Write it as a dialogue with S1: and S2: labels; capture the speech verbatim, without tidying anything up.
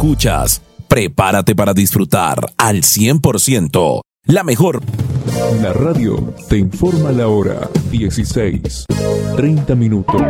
S1: escuchas, prepárate para disfrutar al cien por ciento la mejor.
S2: La radio te informa la hora dieciséis, treinta minutos.